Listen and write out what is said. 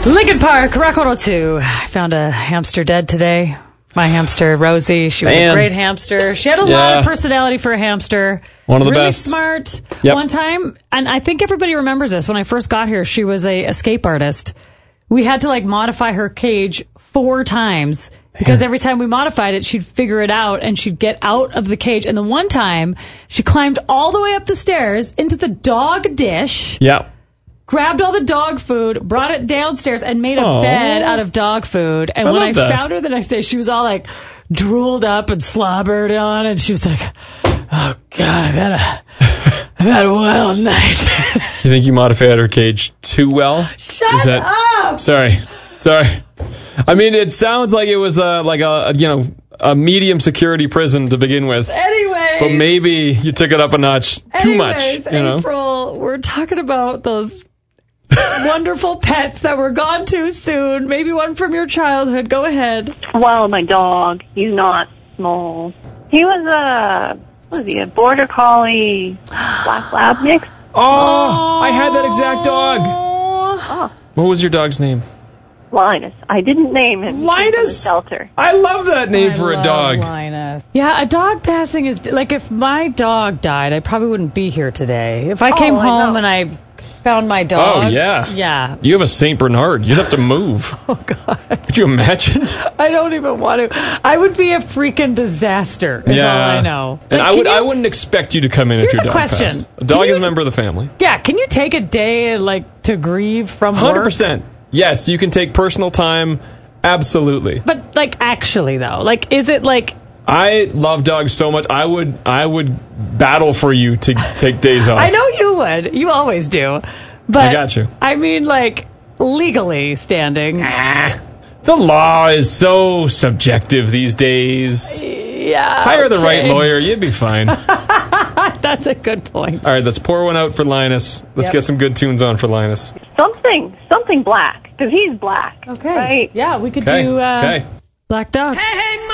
Lincoln Park, Rock 102. I found a hamster dead today. My hamster, Rosie. She was a great hamster. She had a lot of personality for a hamster. One of the really best. Really smart. Yep. One time, and I think everybody remembers this, when I first got here, she was a escape artist. We had to, modify her cage 4 times. Because every time we modified it, she'd figure it out, and she'd get out of the cage. And the one time, she climbed all the way up the stairs into the dog dish. Yeah. Grabbed all the dog food, brought it downstairs, and made a bed out of dog food. And when I found her the next day, she was all drooled up and slobbered on, and she was like, "Oh God, I've had a wild night." You think you modified her cage too well? Shut up! Sorry. I mean, it sounds like it was a medium security prison to begin with. Anyways, but maybe you took it up a notch too much. April, we're talking about those wonderful pets that were gone too soon. Maybe one from your childhood. Go ahead. Well, my dog, he's not small. He was a border collie black lab mix. Oh, I had that exact dog. Oh. What was your dog's name? Linus. I didn't name him. Linus? Shelter. I love that name for a dog. Linus. Yeah, a dog passing is if my dog died, I probably wouldn't be here today. If I came home and I found my dog. Oh, yeah. Yeah. You have a St. Bernard. You'd have to move. Oh, God. Could you imagine? I don't even want to. I would be a freaking disaster, is all I know. And I wouldn't expect you to come in if your dog passed. A dog is a member of the family. Yeah, can you take a day, to grieve from work? 100%. Yes, you can take personal time. Absolutely. But, actually, though, is it I love dogs so much. I would battle for you to take days off. I know you would. You always do. But I got you. I mean, legally standing. The law is so subjective these days. Yeah. Hire the right lawyer. You'd be fine. That's a good point. All right, let's pour one out for Linus. Let's get some good tunes on for Linus. Something black, because he's black. Okay. Right? Yeah, we could do Black Dog. Hey,